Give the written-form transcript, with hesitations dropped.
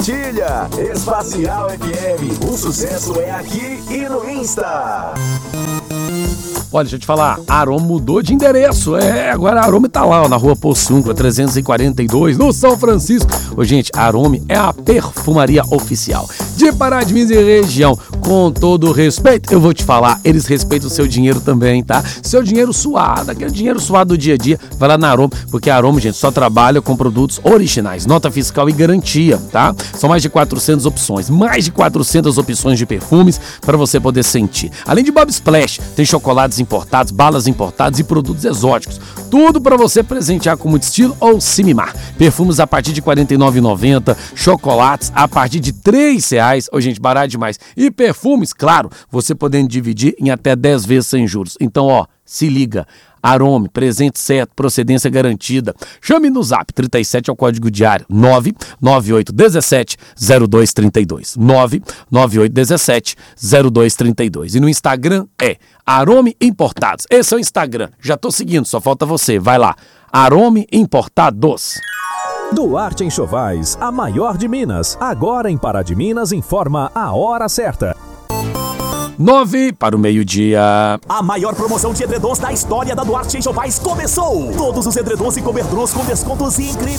Compartilha! Espacial FM, o sucesso é aqui e no Insta. Olha, deixa eu te falar, a Arome mudou de endereço. Agora a Arome tá lá, ó, na rua Poçuncla, 342, no São Francisco. Ô, gente, a Arome é a perfumaria oficial de Pará de Minas e região. Com todo o respeito, eu vou te falar, eles respeitam o seu dinheiro também, tá? Seu dinheiro suado, aquele dinheiro suado do dia a dia, vai lá na Arome, porque a Arome, gente, só trabalha com produtos originais, nota fiscal e garantia, tá? São mais de 400 opções, mais de 400 opções de perfumes para você poder sentir. Além de Bob Splash, tem chocolates importados, balas importadas e produtos exóticos. Tudo para você presentear com muito estilo ou se mimar. Perfumes a partir de R$ 49,90, chocolates a partir de R$ 3,00. Ô, gente, barato demais. E perfumes, claro, você podendo dividir em até 10 vezes sem juros. Então, ó, se liga. Arome, presente certo, procedência garantida. Chame no Zap, 37 é o código diário, 99817-0232. 99817-0232. E no Instagram é Arome Importados. Esse é o Instagram. Já tô seguindo, só falta você. Vai lá. Arome Importados. Duarte Enxovais, a maior de Minas. Agora em Pará de Minas informa a hora certa. 9 para o meio-dia. A maior promoção de edredons da história da Duarte Enxovais começou! Todos os edredons e cobertores com descontos incríveis.